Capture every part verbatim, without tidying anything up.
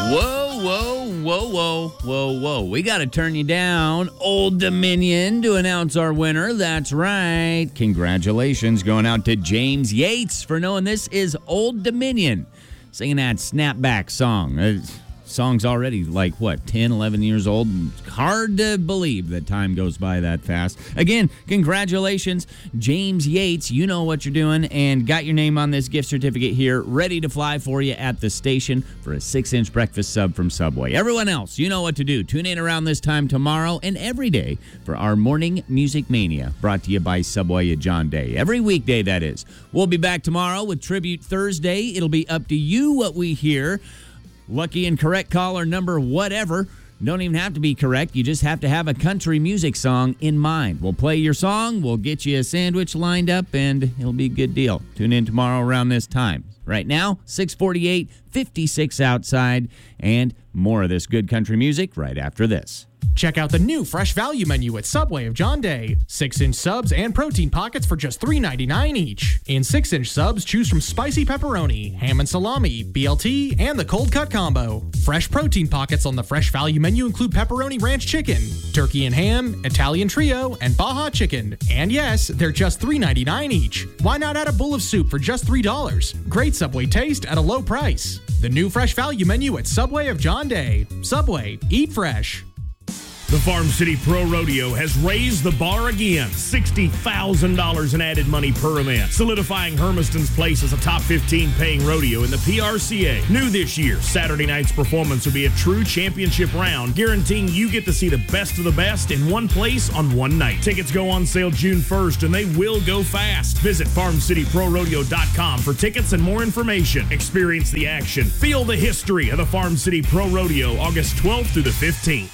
Whoa, whoa, whoa, whoa, whoa, whoa. We got to turn you down, Old Dominion, to announce our winner. That's right. Congratulations going out to James Yates for knowing this is Old Dominion, singing that Snapback song. Uh, song's already like, what, ten, eleven years old? Hard to believe that time goes by that fast. Again, congratulations, James Yates. You know what you're doing and got your name on this gift certificate here, ready to fly for you at the station for a six-inch breakfast sub from Subway. Everyone else, you know what to do. Tune in around this time tomorrow and every day for our Morning Music Mania, brought to you by Subway at John Day. Every weekday, that is. We'll be back tomorrow with Tribute Thursday. It'll be up to you what we hear. Lucky and correct caller number whatever. Don't even have to be correct. You just have to have a country music song in mind. We'll play your song. We'll get you a sandwich lined up, and it'll be a good deal. Tune in tomorrow around this time. Right now, six forty-eight, fifty-six outside, and more of this good country music right after this. Check out the new Fresh Value menu at Subway of John Day. six-inch subs and protein pockets for just three ninety-nine each. In six-inch subs, choose from spicy pepperoni, ham and salami, B L T, and the cold cut combo. Fresh protein pockets on the Fresh Value menu include pepperoni ranch chicken, turkey and ham, Italian trio, and Baja chicken. And yes, they're just three ninety-nine each. Why not add a bowl of soup for just three dollars? Great Subway taste at a low price. The new Fresh Value menu at Subway of John Day. Subway, eat fresh. The Farm City Pro Rodeo has raised the bar again. sixty thousand dollars in added money per event, solidifying Hermiston's place as a top fifteen paying rodeo in the P R C A. New this year, Saturday night's performance will be a true championship round, guaranteeing you get to see the best of the best in one place on one night. Tickets go on sale June first, and they will go fast. Visit farm city pro rodeo dot com for tickets and more information. Experience the action. Feel the history of the Farm City Pro Rodeo, August twelfth through the fifteenth.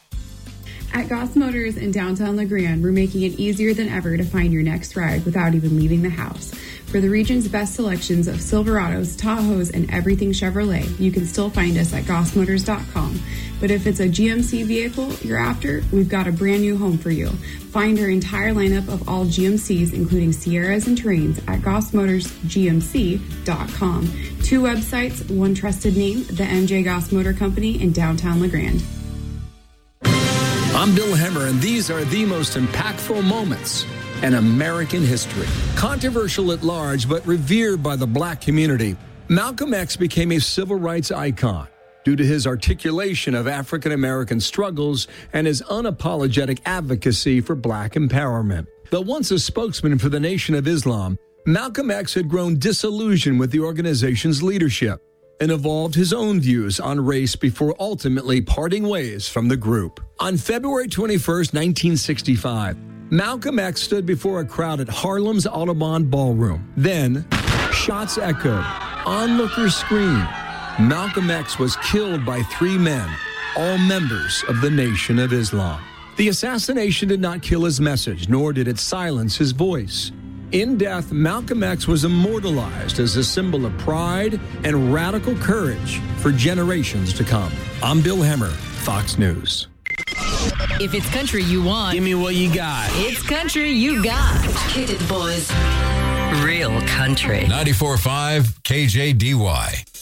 At Goss Motors in downtown LeGrand, we're making it easier than ever to find your next ride without even leaving the house. For the region's best selections of Silverados, Tahoes, and everything Chevrolet, you can still find us at goss motors dot com. But if it's a G M C vehicle you're after, we've got a brand new home for you. Find our entire lineup of all G M Cs, including Sierras and Terrains, at goss motors g m c dot com. Two websites, one trusted name, the M J Goss Motor Company in downtown LeGrand. I'm Bill Hemmer, and these are the most impactful moments in American history. Controversial at large, but revered by the black community, Malcolm X became a civil rights icon due to his articulation of African American struggles and his unapologetic advocacy for black empowerment. Though once a spokesman for the Nation of Islam, Malcolm X had grown disillusioned with the organization's leadership and evolved his own views on race before ultimately parting ways from the group. On February twenty-first, nineteen sixty-five, Malcolm X stood before a crowd at Harlem's Audubon Ballroom. Then, shots echoed, onlookers screamed. Malcolm X was killed by three men, all members of the Nation of Islam. The assassination did not kill his message, nor did it silence his voice. In death, Malcolm X was immortalized as a symbol of pride and radical courage for generations to come. I'm Bill Hemmer, Fox News. If it's country you want, give me what you got. It's country you got. Kick it, boys. Real country. ninety-four point five K J D Y.